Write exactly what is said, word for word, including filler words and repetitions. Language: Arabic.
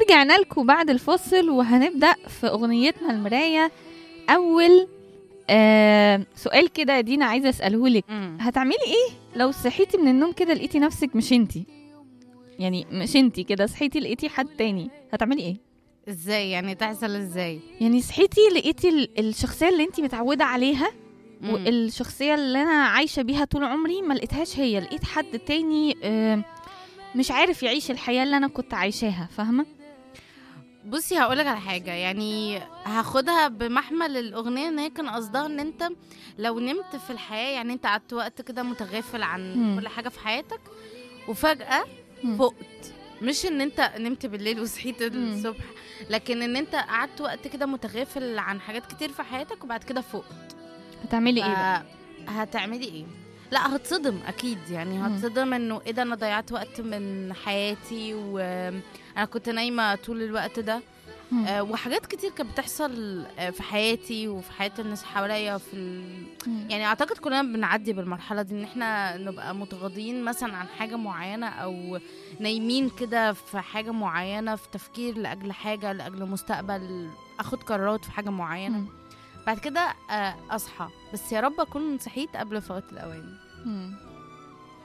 ورجعنا لكم بعد الفصل، وهنبدأ في أغنيتنا المراية. أول آه سؤال كده يا دينا عايزة أسأله لك، هتعملي إيه لو صحيتي من النوم كده لقيتي نفسك مش انتي؟ يعني مش انتي كده، صحيتي لقيتي حد تاني، هتعملي إيه؟ ازاي يعني؟ تحصل ازاي؟ يعني صحيتي لقيتي ال- الشخصية اللي انتي متعودة عليها، مم. والشخصية اللي أنا عايشة بيها طول عمري ما لقيتهاش هي، لقيت حد تاني آه مش عارف يعيش الحياة اللي أنا كنت عايشاها، فاهمة؟ بصي هقولك على حاجة، يعني هاخدها بمحمل الأغنية ان هي كان قصدها ان انت لو نمت في الحياة، يعني انت قعدت وقت كده متغافل عن مم. كل حاجة في حياتك وفجأة مم. فقت. مش ان انت نمت بالليل وصحيت مم. الصبح، لكن ان انت قعدت وقت كده متغافل عن حاجات كتير في حياتك وبعد كده فقت. هتعملي إيه بقى؟ هتعملي ايه؟ لا هتصدم اكيد، يعني مم. هتصدم انه ايه ده، انا ضيعت وقت من حياتي وانا كنت نايمه طول الوقت ده. مم. آه، وحاجات كتير كانت بتحصل آه، في حياتي وفي حياة الناس حواليا في ال... مم. يعني اعتقد كلنا بنعدي بالمرحلة دي، ان احنا نبقى متغاضين مثلا عن حاجة معينة او نايمين كده في حاجة معينة، في تفكير لأجل حاجة، لأجل مستقبل، اخد قرارات في حاجة معينة، مم. بعد كده آه، اصحى، بس يا رب اكون صحيت قبل فوات الاوان. مم.